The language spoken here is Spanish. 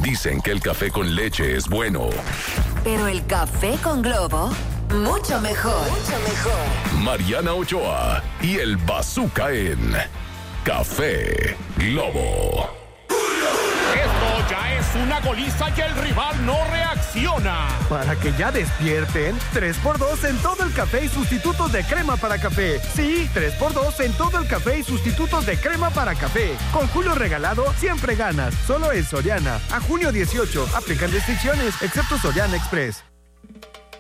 Dicen que el café con leche es bueno. Pero el café con Globo, mucho mejor. Mucho mejor. Mariana Ochoa y el Bazooka en Café Globo. Esto ya es una goliza y el rival no reacciona. Para que ya despierten, 3x2 en todo el café y sustitutos de crema para café. Sí, 3x2 en todo el café y sustitutos de crema para café. Con Julio regalado, siempre ganas. Solo en Soriana. A junio 18. Aplican restricciones, excepto Soriana Express.